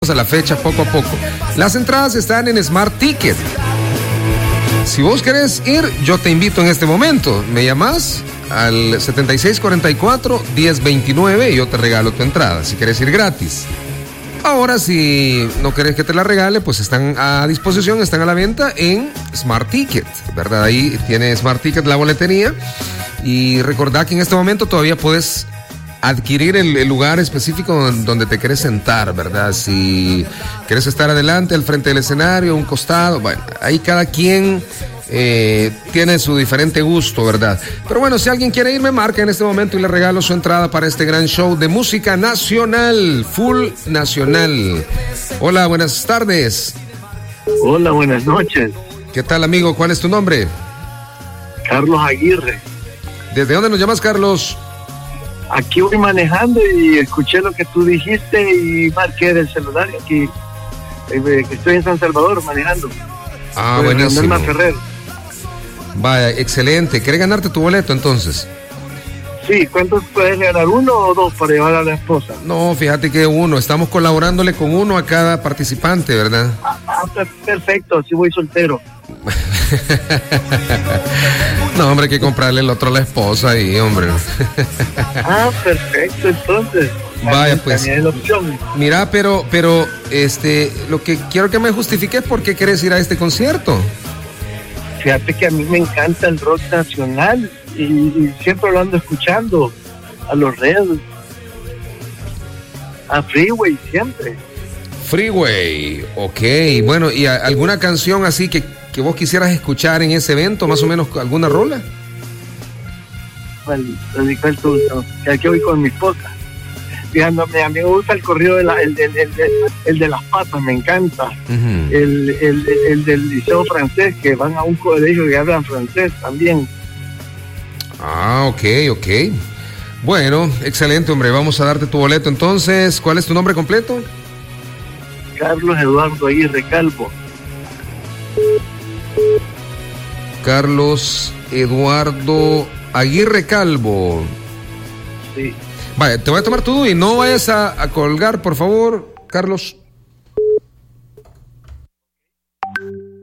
acercamos a la fecha poco a poco. Las entradas están en Smart Ticket. Si vos querés ir, yo te invito en este momento. Me llamás al 7644-1029 y yo te regalo tu entrada, si querés ir gratis. Ahora, si no querés que te la regale, pues están a disposición, están a la venta en Smart Ticket, ¿verdad? Ahí tiene Smart Ticket la boletería. Y recordá que en este momento todavía puedes adquirir el lugar específico donde te querés sentar, ¿verdad? Si querés estar adelante, al frente del escenario, a un costado, bueno, ahí cada quien tiene su diferente gusto, ¿verdad? Pero bueno, si alguien quiere ir, me marca en este momento y le regalo su entrada para este gran show de música nacional, full nacional. Hola, buenas tardes. Hola, buenas noches. ¿Qué tal, amigo? ¿Cuál es tu nombre? Carlos Aguirre. ¿Desde dónde nos llamas, Carlos? Aquí voy manejando y escuché lo que tú dijiste y marqué del celular aquí. Que estoy en San Salvador manejando. Ah, buenísimo. Ferrer. Vaya, excelente. ¿Quieres ganarte tu boleto entonces? Sí, ¿cuántos puedes ganar? ¿Uno o dos para llevar a la esposa? No, fíjate que uno. Estamos colaborándole con uno a cada participante, ¿verdad? Perfecto, así voy soltero. No, hombre, hay que comprarle el otro a la esposa y, hombre. Perfecto, entonces. Vaya, pues. También es la opción. Mira, pero, lo que quiero que me justifiques por qué quieres ir a este concierto. Fíjate que a mí me encanta el rock nacional y siempre lo ando escuchando. A los Red, a Freeway, siempre. Freeway, ok. Bueno, ¿y alguna canción así que vos quisieras escuchar en ese evento? Más o menos, ¿alguna rola? ¿Cuál tú? Que voy con mi esposa. Fijándome, a mí me gusta el corrido el de las patas, me encanta. Uh-huh. El del liceo francés, que van a un colegio que hablan francés también. Ah, ok. Bueno, excelente, hombre. Vamos a darte tu boleto entonces. ¿Cuál es tu nombre completo? Carlos Eduardo Aguirre Calvo. Carlos Eduardo Aguirre Calvo. Sí. Vaya, te voy a tomar tu y no vayas a colgar, por favor, Carlos.